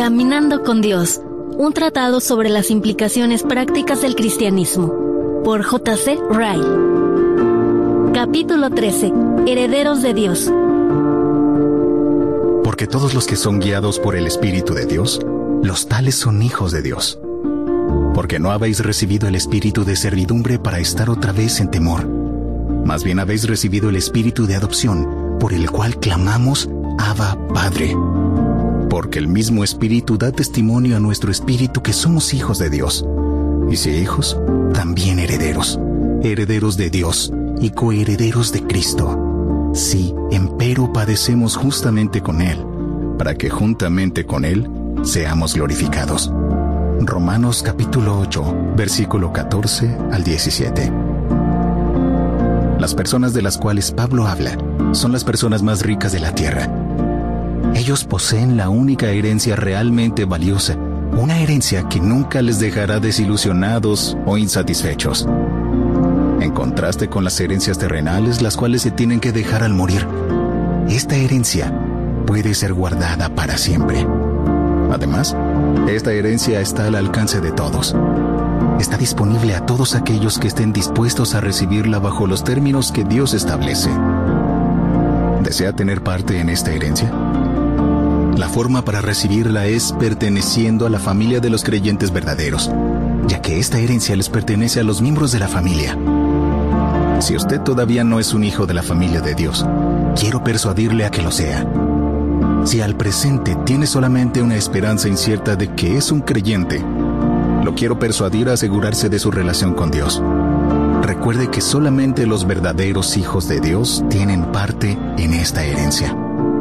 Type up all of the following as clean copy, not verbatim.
Caminando con Dios, un tratado sobre las implicaciones prácticas del cristianismo, por J.C. Ryle. Capítulo 13. Herederos de Dios. Porque todos los que son guiados por el Espíritu de Dios, los tales son hijos de Dios. Porque no habéis recibido el espíritu de servidumbre para estar otra vez en temor. Más bien habéis recibido el espíritu de adopción, por el cual clamamos, Abba, Padre. Porque el mismo Espíritu da testimonio a nuestro espíritu que somos hijos de Dios. Y si hijos, también herederos, herederos de Dios y coherederos de Cristo. Si, empero, padecemos justamente con Él, para que juntamente con Él seamos glorificados. Romanos capítulo 8, versículo 14 al 17. Las personas de las cuales Pablo habla son las personas más ricas de la tierra. Ellos poseen la única herencia realmente valiosa, una herencia que nunca les dejará desilusionados o insatisfechos. En contraste con las herencias terrenales, las cuales se tienen que dejar al morir, esta herencia puede ser guardada para siempre. Además, esta herencia está al alcance de todos. Está disponible a todos aquellos que estén dispuestos a recibirla bajo los términos que Dios establece. ¿Desea tener parte en esta herencia? La forma para recibirla es perteneciendo a la familia de los creyentes verdaderos, ya que esta herencia les pertenece a los miembros de la familia. Si usted todavía no es un hijo de la familia de Dios, quiero persuadirle a que lo sea. Si al presente tiene solamente una esperanza incierta de que es un creyente, lo quiero persuadir a asegurarse de su relación con Dios. Recuerde que solamente los verdaderos hijos de Dios tienen parte en esta herencia.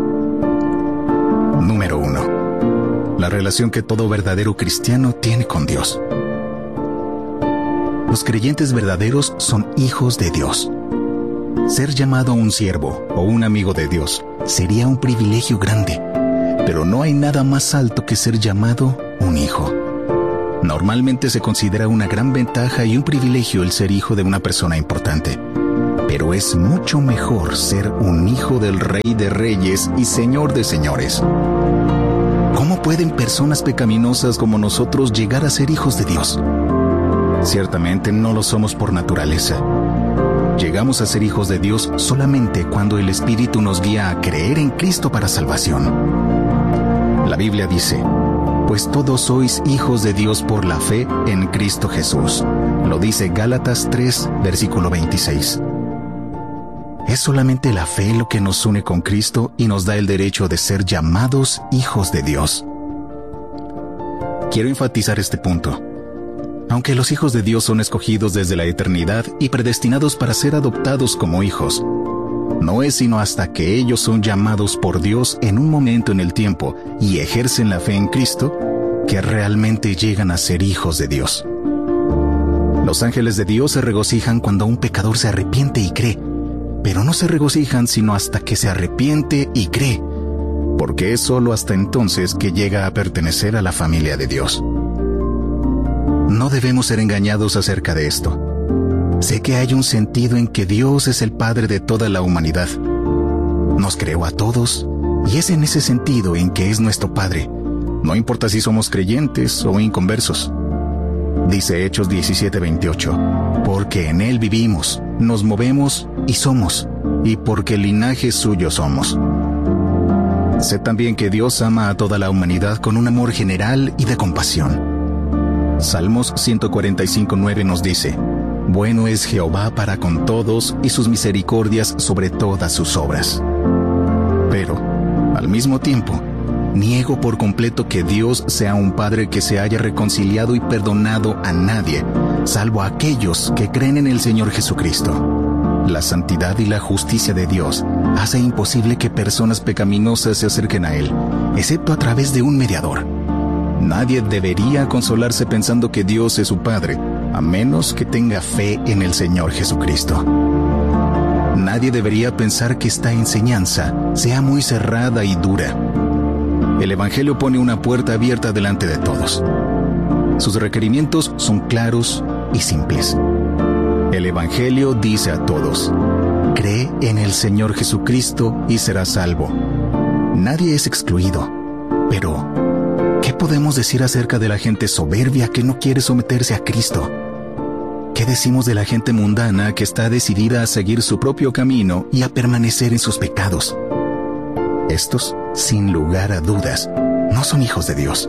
Número 1. La relación que todo verdadero cristiano tiene con Dios. Los creyentes verdaderos son hijos de Dios. Ser llamado un siervo o un amigo de Dios sería un privilegio grande, pero no hay nada más alto que ser llamado un hijo. Normalmente se considera una gran ventaja y un privilegio el ser hijo de una persona importante, pero es mucho mejor ser un hijo del Rey de Reyes y Señor de Señores. ¿Cómo pueden personas pecaminosas como nosotros llegar a ser hijos de Dios? Ciertamente no lo somos por naturaleza. Llegamos a ser hijos de Dios solamente cuando el Espíritu nos guía a creer en Cristo para salvación. La Biblia dice, pues todos sois hijos de Dios por la fe en Cristo Jesús. Lo dice Gálatas 3, versículo 26. Es solamente la fe lo que nos une con Cristo y nos da el derecho de ser llamados hijos de Dios. Quiero enfatizar este punto. Aunque los hijos de Dios son escogidos desde la eternidad y predestinados para ser adoptados como hijos, no es sino hasta que ellos son llamados por Dios en un momento en el tiempo y ejercen la fe en Cristo, que realmente llegan a ser hijos de Dios. Los ángeles de Dios se regocijan cuando un pecador se arrepiente y cree, pero no se regocijan sino hasta que se arrepiente y cree, porque es solo hasta entonces que llega a pertenecer a la familia de Dios. No debemos ser engañados acerca de esto. Sé que hay un sentido en que Dios es el Padre de toda la humanidad. Nos creó a todos, y es en ese sentido en que es nuestro Padre. No importa si somos creyentes o inconversos. Dice Hechos 17:28, porque en Él vivimos, nos movemos y somos, y porque linaje suyo somos. Sé también que Dios ama a toda la humanidad con un amor general y de compasión. Salmos 145:9 nos dice, bueno es Jehová para con todos y sus misericordias sobre todas sus obras. Pero, al mismo tiempo, niego por completo que Dios sea un Padre que se haya reconciliado y perdonado a nadie, salvo a aquellos que creen en el Señor Jesucristo. La santidad y la justicia de Dios hace imposible que personas pecaminosas se acerquen a Él, excepto a través de un mediador. Nadie debería consolarse pensando que Dios es su Padre, a menos que tenga fe en el Señor Jesucristo. Nadie debería pensar que esta enseñanza sea muy cerrada y dura. El Evangelio pone una puerta abierta delante de todos. Sus requerimientos son claros y simples. El Evangelio dice a todos, cree en el Señor Jesucristo y serás salvo. Nadie es excluido, pero ¿Qué podemos decir acerca de la gente soberbia que no quiere someterse a Cristo? ¿Qué decimos de la gente mundana que está decidida a seguir su propio camino y a permanecer en sus pecados? Estos, sin lugar a dudas, no son hijos de Dios.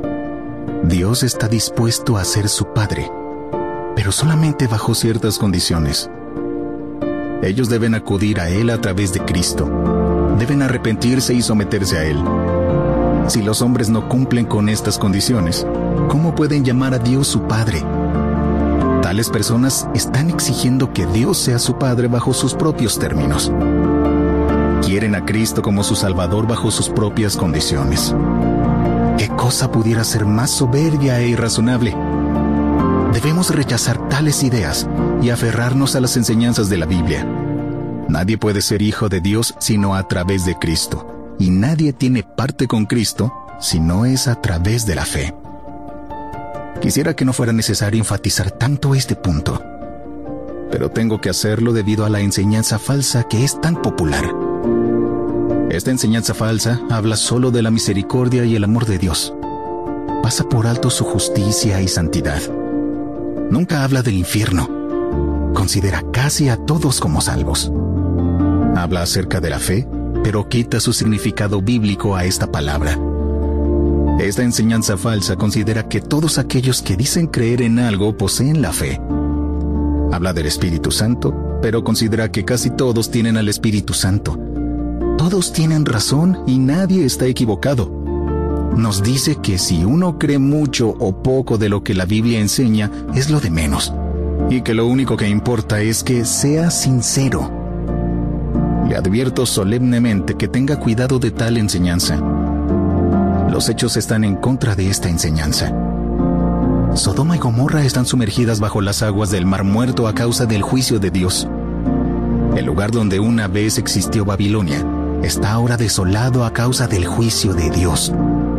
Dios está dispuesto a ser su Padre, pero solamente bajo ciertas condiciones. Ellos deben acudir a Él a través de Cristo. Deben arrepentirse y someterse a Él. Si los hombres no cumplen con estas condiciones, ¿cómo pueden llamar a Dios su Padre? Tales personas están exigiendo que Dios sea su Padre bajo sus propios términos. Quieren a Cristo como su Salvador bajo sus propias condiciones. ¿Qué cosa pudiera ser más soberbia e irrazonable? Debemos rechazar tales ideas y aferrarnos a las enseñanzas de la Biblia. Nadie puede ser hijo de Dios sino a través de Cristo. Y nadie tiene parte con Cristo si no es a través de la fe. Quisiera que no fuera necesario enfatizar tanto este punto, pero tengo que hacerlo debido a la enseñanza falsa que es tan popular. Esta enseñanza falsa habla solo de la misericordia y el amor de Dios. Pasa por alto su justicia y santidad. Nunca habla del infierno. Considera casi a todos como salvos. Habla acerca de la fe, pero quita su significado bíblico a esta palabra. Esta enseñanza falsa considera que todos aquellos que dicen creer en algo poseen la fe. Habla del Espíritu Santo, pero considera que casi todos tienen al Espíritu Santo. Todos tienen razón y nadie está equivocado. Nos dice que si uno cree mucho o poco de lo que la Biblia enseña, es lo de menos, y que lo único que importa es que sea sincero. Le advierto solemnemente que tenga cuidado de tal enseñanza. Los hechos están en contra de esta enseñanza. Sodoma y Gomorra están sumergidas bajo las aguas del Mar Muerto a causa del juicio de Dios. El lugar donde una vez existió Babilonia está ahora desolado a causa del juicio de Dios.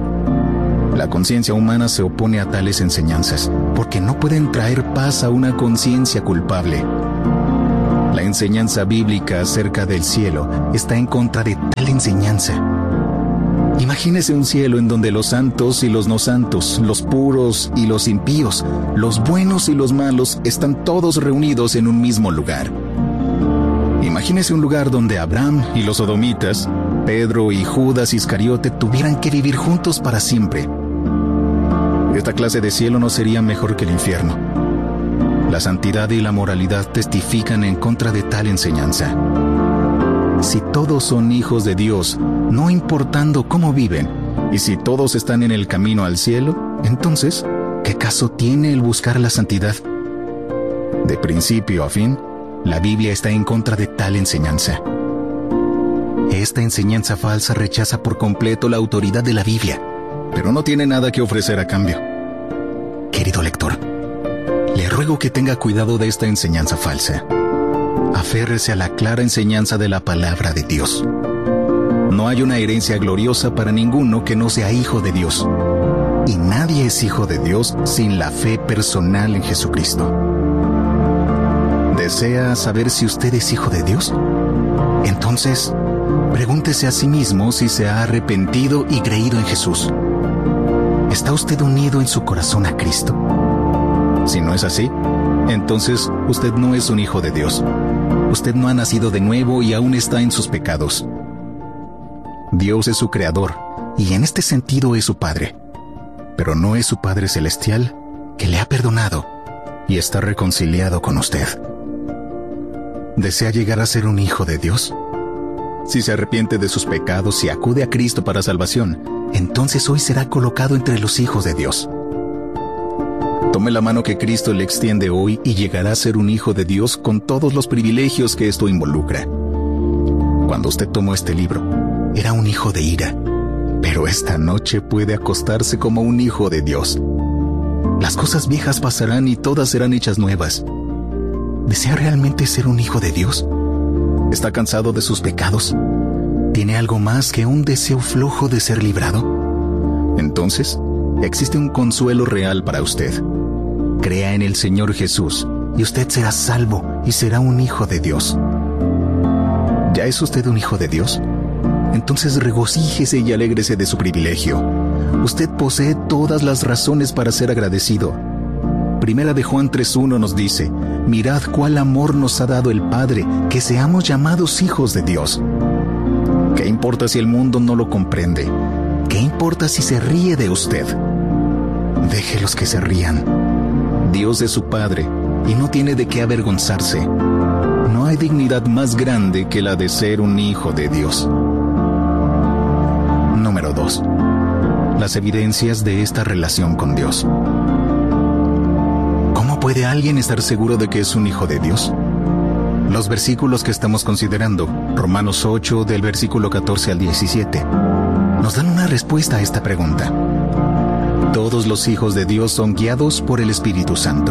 La conciencia humana se opone a tales enseñanzas porque no pueden traer paz a una conciencia culpable. La enseñanza bíblica acerca del cielo está en contra de tal enseñanza. Imagínese un cielo en donde los santos y los no santos, los puros y los impíos, los buenos y los malos están todos reunidos en un mismo lugar. Imagínese un lugar donde Abraham y los sodomitas, Pedro y Judas Iscariote tuvieran que vivir juntos para siempre. Esta clase de cielo no sería mejor que el infierno. La santidad y la moralidad testifican en contra de tal enseñanza. Si todos son hijos de Dios, no importando cómo viven, y si todos están en el camino al cielo, entonces, ¿qué caso tiene el buscar la santidad? De principio a fin, la Biblia está en contra de tal enseñanza. Esta enseñanza falsa rechaza por completo la autoridad de la Biblia, pero no tiene nada que ofrecer a cambio. Querido lector, le ruego que tenga cuidado de esta enseñanza falsa. Aférrese a la clara enseñanza de la palabra de Dios. No hay una herencia gloriosa para ninguno que no sea hijo de Dios. Y nadie es hijo de Dios sin la fe personal en Jesucristo. ¿Desea saber si usted es hijo de Dios? Entonces, pregúntese a sí mismo si se ha arrepentido y creído en Jesús. ¿Está usted unido en su corazón a Cristo? Si no es así, entonces usted no es un hijo de Dios. Usted no ha nacido de nuevo y aún está en sus pecados. Dios es su creador y en este sentido es su Padre. Pero no es su Padre celestial que le ha perdonado y está reconciliado con usted. ¿Desea llegar a ser un hijo de Dios? Si se arrepiente de sus pecados y acude a Cristo para salvación, entonces hoy será colocado entre los hijos de Dios. Tome la mano que Cristo le extiende hoy y llegará a ser un hijo de Dios con todos los privilegios que esto involucra. Cuando usted tomó este libro, era un hijo de ira, pero esta noche puede acostarse como un hijo de Dios. Las cosas viejas pasarán y todas serán hechas nuevas. ¿Desea realmente ser un hijo de Dios? ¿Está cansado de sus pecados? ¿Tiene algo más que un deseo flojo de ser librado? Entonces, existe un consuelo real para usted. Crea en el Señor Jesús y usted será salvo y será un hijo de Dios. ¿Ya es usted un hijo de Dios? Entonces regocíjese y alégrese de su privilegio. usted posee todas las razones para ser agradecido. Primera de Juan 3:1 nos dice: mirad cuál amor nos ha dado el Padre, que seamos llamados hijos de Dios. ¿Qué importa si el mundo no lo comprende? ¿Qué importa si se ríe de usted? Déjelos que se rían. Dios es su Padre y no tiene de qué avergonzarse. No hay dignidad más grande que la de ser un hijo de Dios. Número 2. Las evidencias de esta relación con Dios. ¿Cómo puede alguien estar seguro de que es un hijo de Dios? Los versículos que estamos considerando, Romanos 8 del versículo 14 al 17, nos dan una respuesta a esta pregunta. Todos los hijos de Dios son guiados por el Espíritu Santo.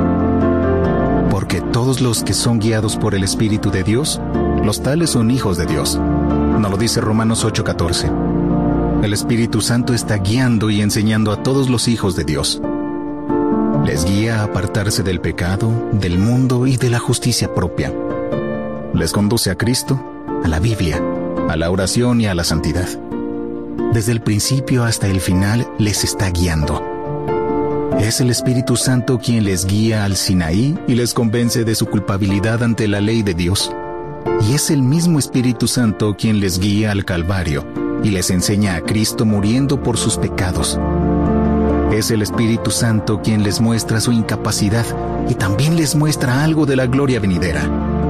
Porque todos los que son guiados por el Espíritu de Dios, los tales son hijos de Dios. Nos lo dice Romanos 8:14. El Espíritu Santo está guiando y enseñando a todos los hijos de Dios. Les guía a apartarse del pecado, del mundo y de la justicia propia. Les conduce a Cristo, a la Biblia, a la oración y a la santidad. Desde el principio hasta el final les está guiando. Es el Espíritu Santo quien les guía al Sinaí y les convence de su culpabilidad ante la ley de Dios. Y es el mismo Espíritu Santo quien les guía al Calvario y les enseña a Cristo muriendo por sus pecados. Es el Espíritu Santo quien les muestra su incapacidad y también les muestra algo de la gloria venidera.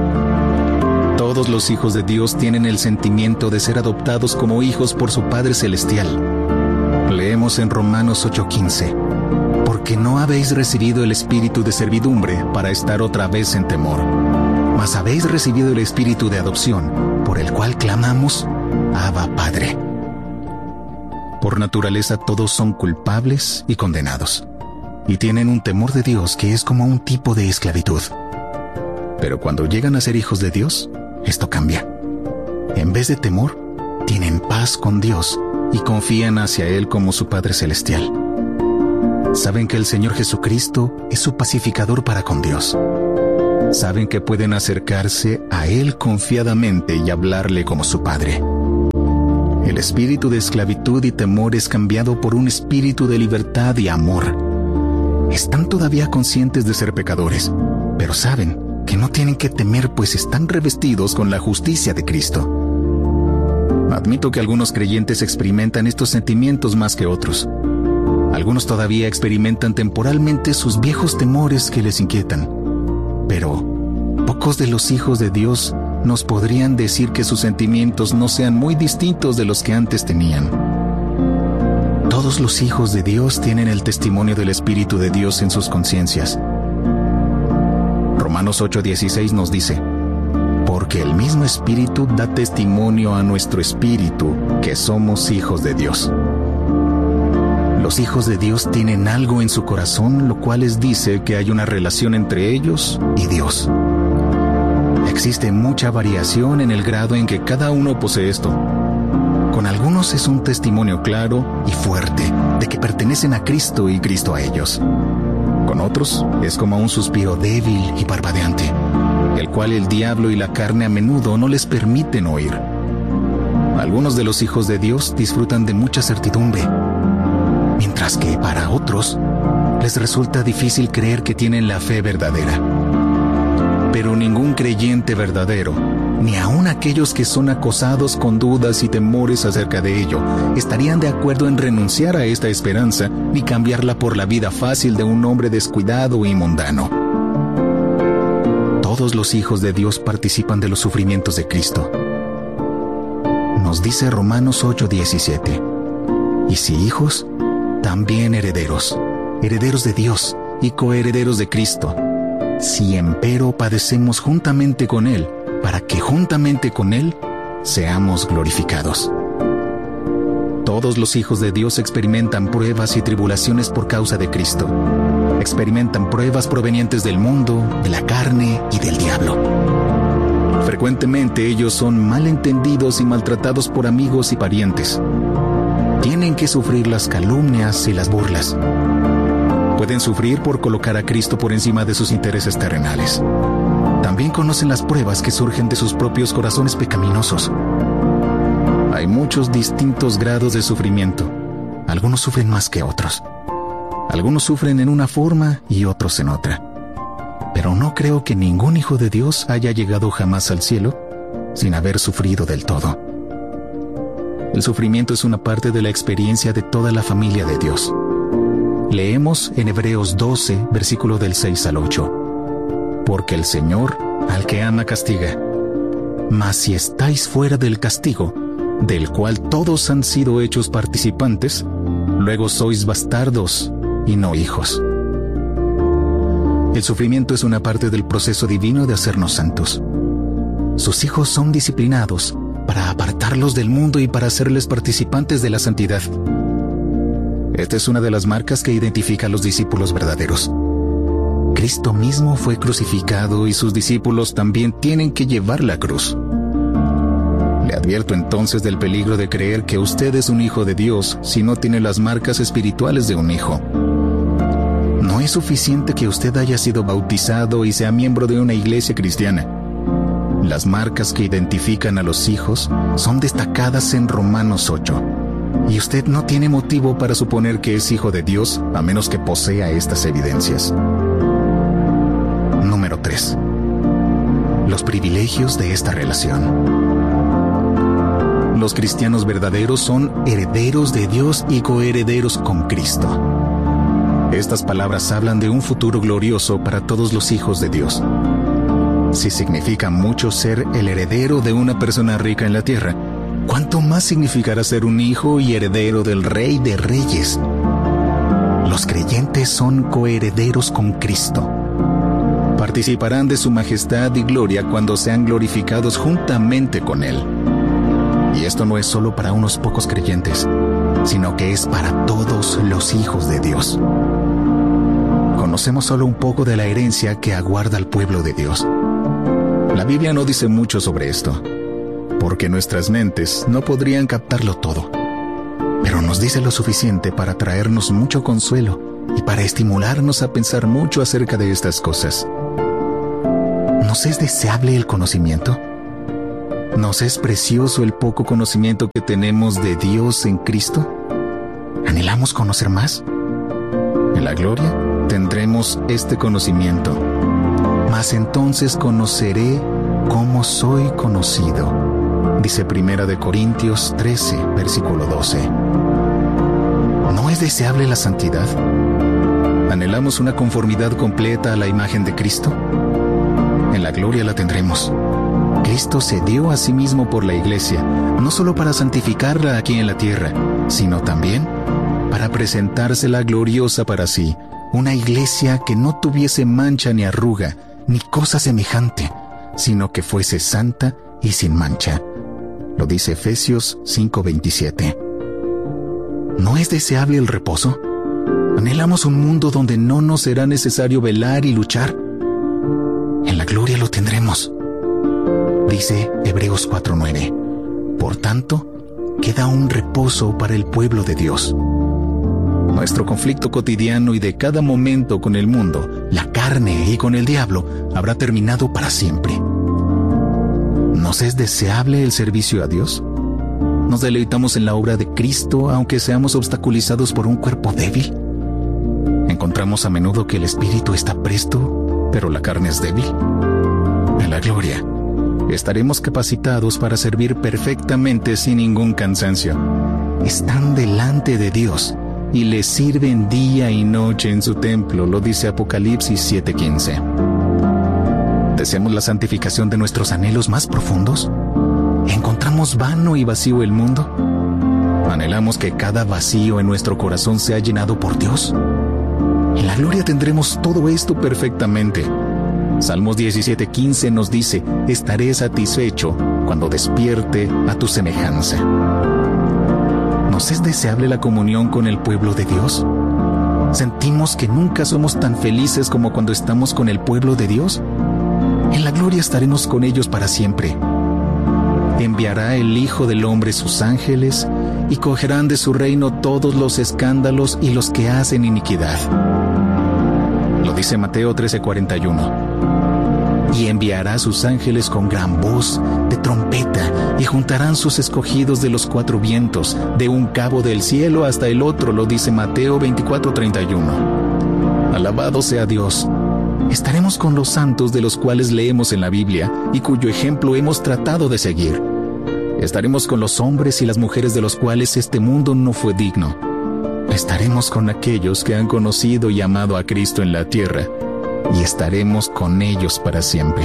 Todos los hijos de Dios tienen el sentimiento de ser adoptados como hijos por su Padre Celestial. Leemos en Romanos 8:15: porque no habéis recibido el espíritu de servidumbre para estar otra vez en temor, mas habéis recibido el espíritu de adopción, por el cual clamamos: Abba, Padre. Por naturaleza todos son culpables y condenados, y tienen un temor de Dios que es como un tipo de esclavitud. Pero cuando llegan a ser hijos de Dios, esto cambia. En vez de temor, tienen paz con Dios y confían hacia Él como su Padre Celestial. Saben que el Señor Jesucristo es su pacificador para con Dios. Saben que pueden acercarse a Él confiadamente y hablarle como su Padre. El espíritu de esclavitud y temor es cambiado por un espíritu de libertad y amor. Están todavía conscientes de ser pecadores, pero saben que no tienen que temer, pues están revestidos con la justicia de Cristo. Admito que algunos creyentes experimentan estos sentimientos más que otros. Algunos todavía experimentan temporalmente sus viejos temores que les inquietan. Pero pocos de los hijos de Dios nos podrían decir que sus sentimientos no sean muy distintos de los que antes tenían. Todos los hijos de Dios tienen el testimonio del Espíritu de Dios en sus conciencias. Romanos 8:16 nos dice: porque el mismo Espíritu da testimonio a nuestro espíritu que somos hijos de Dios. Los hijos de Dios tienen algo en su corazón, lo cual les dice que hay una relación entre ellos y Dios. Existe mucha variación en el grado en que cada uno posee esto. Con algunos es un testimonio claro y fuerte de que pertenecen a Cristo y Cristo a ellos. Con otros es como un suspiro débil y parpadeante, el cual el diablo y la carne a menudo no les permiten oír. Algunos de los hijos de Dios disfrutan de mucha certidumbre, mientras que para otros les resulta difícil creer que tienen la fe verdadera. Pero ningún creyente verdadero, ni aun aquellos que son acosados con dudas y temores acerca de ello, estarían de acuerdo en renunciar a esta esperanza ni cambiarla por la vida fácil de un hombre descuidado y mundano. Todos los hijos de Dios participan de los sufrimientos de Cristo. Nos dice Romanos 8:17: y si hijos, también herederos, herederos de Dios y coherederos de Cristo, si empero padecemos juntamente con Él, para que juntamente con Él seamos glorificados. Todos los hijos de Dios experimentan pruebas y tribulaciones por causa de Cristo. Experimentan pruebas provenientes del mundo, de la carne y del diablo. Frecuentemente ellos son malentendidos y maltratados por amigos y parientes. Tienen que sufrir las calumnias y las burlas. Pueden sufrir por colocar a Cristo por encima de sus intereses terrenales. También conocen las pruebas que surgen de sus propios corazones pecaminosos. Hay muchos distintos grados de sufrimiento. Algunos sufren más que otros. Algunos sufren en una forma y otros en otra. Pero no creo que ningún hijo de Dios haya llegado jamás al cielo sin haber sufrido del todo. El sufrimiento es una parte de la experiencia de toda la familia de Dios. Leemos en Hebreos 12, versículo del 6 al 8. Porque el Señor al que ama castiga. Mas si estáis fuera del castigo, del cual todos han sido hechos participantes, luego sois bastardos y no hijos. El sufrimiento es una parte del proceso divino de hacernos santos. Sus hijos son disciplinados para apartarlos del mundo y para hacerles participantes de la santidad. Esta es una de las marcas que identifica a los discípulos verdaderos. Cristo mismo fue crucificado y sus discípulos también tienen que llevar la cruz. Le advierto entonces del peligro de creer que usted es un hijo de Dios si no tiene las marcas espirituales de un hijo. No es suficiente que usted haya sido bautizado y sea miembro de una iglesia cristiana. Las marcas que identifican a los hijos son destacadas en Romanos 8. Y usted no tiene motivo para suponer que es hijo de Dios a menos que posea estas evidencias. Número 3. Los privilegios de esta relación. Los cristianos verdaderos son herederos de Dios y coherederos con Cristo. Estas palabras hablan de un futuro glorioso para todos los hijos de Dios. Si significa mucho ser el heredero de una persona rica en la tierra, ¿cuánto más significará ser un hijo y heredero del Rey de Reyes? Los creyentes son coherederos con Cristo. Participarán de su majestad y gloria cuando sean glorificados juntamente con Él. Y esto no es solo para unos pocos creyentes, sino que es para todos los hijos de Dios. Conocemos solo un poco de la herencia que aguarda al pueblo de Dios. La Biblia no dice mucho sobre esto, porque nuestras mentes no podrían captarlo todo. Pero nos dice lo suficiente para traernos mucho consuelo y para estimularnos a pensar mucho acerca de estas cosas. ¿Nos es deseable el conocimiento? ¿Nos es precioso el poco conocimiento que tenemos de Dios en Cristo? ¿Anhelamos conocer más? En la gloria tendremos este conocimiento. Mas entonces conoceré cómo soy conocido. Dice 1 Corintios 13, versículo 12. ¿No es deseable la santidad? ¿Anhelamos una conformidad completa a la imagen de Cristo? En la gloria la tendremos. Cristo se dio a sí mismo por la iglesia, no solo para santificarla aquí en la tierra, sino también para presentársela gloriosa para sí, una iglesia que no tuviese mancha ni arruga, ni cosa semejante, sino que fuese santa y sin mancha. Lo dice Efesios 5:27. ¿No es deseable el reposo? ¿Anhelamos un mundo donde no nos será necesario velar y luchar? En la gloria lo tendremos. Dice Hebreos 4:9. Por tanto, queda un reposo para el pueblo de Dios. Nuestro conflicto cotidiano y de cada momento con el mundo, la carne y con el diablo habrá terminado para siempre. ¿Nos es deseable el servicio a Dios? ¿Nos deleitamos en la obra de Cristo aunque seamos obstaculizados por un cuerpo débil? ¿Encontramos a menudo que el espíritu está presto, pero la carne es débil? En la gloria estaremos capacitados para servir perfectamente sin ningún cansancio. Están delante de Dios y le sirven día y noche en su templo, lo dice Apocalipsis 7:15. ¿Deseamos la santificación de nuestros anhelos más profundos? ¿Encontramos vano y vacío el mundo? ¿Anhelamos que cada vacío en nuestro corazón sea llenado por Dios? En la gloria tendremos todo esto perfectamente. Salmos 17:15 nos dice: estaré satisfecho cuando despierte a tu semejanza. ¿Nos es deseable la comunión con el pueblo de Dios? ¿Sentimos que nunca somos tan felices como cuando estamos con el pueblo de Dios? En la gloria estaremos con ellos para siempre. Enviará el Hijo del Hombre sus ángeles y cogerán de su reino todos los escándalos y los que hacen iniquidad. Lo dice Mateo 13:41. y enviará a sus ángeles con gran voz de trompeta, y juntarán sus escogidos de los cuatro vientos, de un cabo del cielo hasta el otro, lo dice Mateo 24:31. Alabado sea Dios. Estaremos con los santos de los cuales leemos en la Biblia y cuyo ejemplo hemos tratado de seguir. Estaremos con los hombres y las mujeres de los cuales este mundo no fue digno. Estaremos con aquellos que han conocido y amado a Cristo en la tierra, y estaremos con ellos para siempre.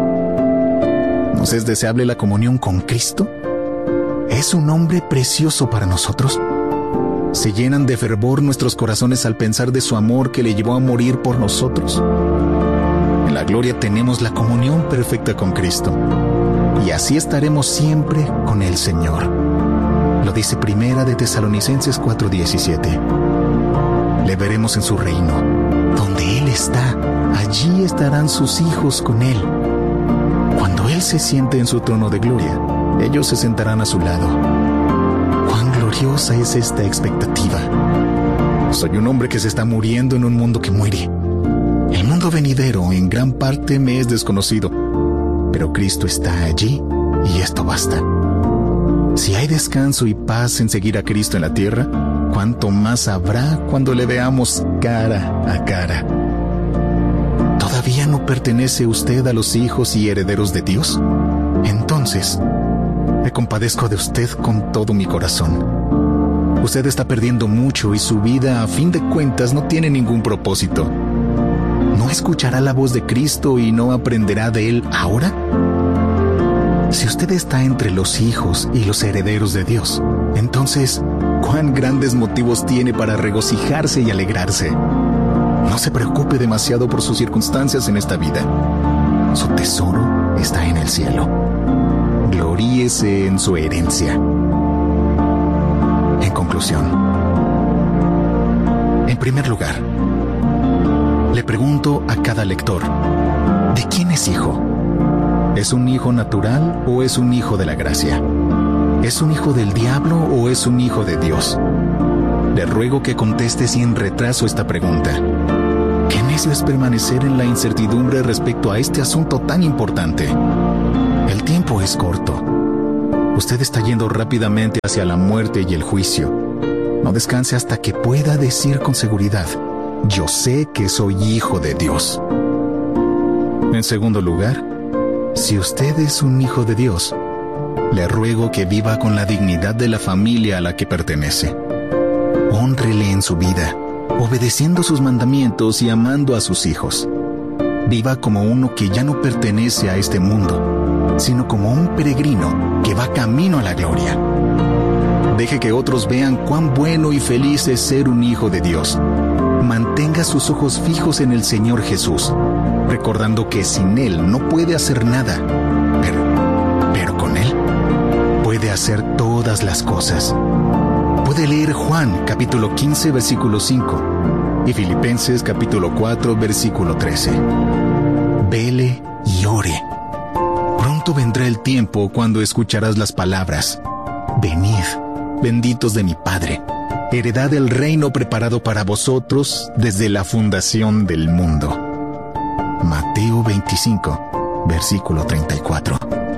¿Nos es deseable la comunión con Cristo? ¿Es un hombre precioso para nosotros? ¿Se llenan de fervor nuestros corazones al pensar de su amor que le llevó a morir por nosotros? En la gloria tenemos la comunión perfecta con Cristo, y así estaremos siempre con el Señor. Lo dice Primera de Tesalonicenses 4:17. Le veremos en su reino. Donde Él está, allí estarán sus hijos con Él. Cuando Él se siente en su trono de gloria, ellos se sentarán a su lado. ¡Cuán gloriosa es esta expectativa! Soy un hombre que se está muriendo en un mundo que muere. El mundo venidero en gran parte me es desconocido, pero Cristo está allí y esto basta. Si hay descanso y paz en seguir a Cristo en la tierra, ¿cuánto más habrá cuando le veamos cara a cara? ¿Todavía no pertenece usted a los hijos y herederos de Dios? Entonces, me compadezco de usted con todo mi corazón. Usted está perdiendo mucho y su vida, a fin de cuentas, no tiene ningún propósito. ¿No escuchará la voz de Cristo y no aprenderá de Él ahora? Si usted está entre los hijos y los herederos de Dios, entonces, ¿cuán grandes motivos tiene para regocijarse y alegrarse? No se preocupe demasiado por sus circunstancias en esta vida. Su tesoro está en el cielo. Gloríese en su herencia. En conclusión, en primer lugar, le pregunto a cada lector, ¿de quién es hijo? ¿Es un hijo natural o es un hijo de la gracia? ¿Es un hijo del diablo o es un hijo de Dios? Le ruego que conteste sin retraso esta pregunta. Qué necio es permanecer en la incertidumbre respecto a este asunto tan importante. El tiempo es corto. Usted está yendo rápidamente hacia la muerte y el juicio. No descanse hasta que pueda decir con seguridad, yo sé que soy hijo de Dios. En segundo lugar, si usted es un hijo de Dios, le ruego que viva con la dignidad de la familia a la que pertenece. Hónrele en su vida, obedeciendo sus mandamientos y amando a sus hijos. Viva como uno que ya no pertenece a este mundo, sino como un peregrino que va camino a la gloria. Deje que otros vean cuán bueno y feliz es ser un hijo de Dios. Mantenga sus ojos fijos en el Señor Jesús, recordando que sin Él no puede hacer nada, pero con Él puede hacer todas las cosas. Puede leer Juan capítulo 15 versículo 5 y Filipenses capítulo 4 versículo 13. Vele y ore. Pronto vendrá el tiempo cuando escucharás las palabras: venid, benditos de mi Padre, heredad del reino preparado para vosotros desde la fundación del mundo. Mateo 25, versículo 34.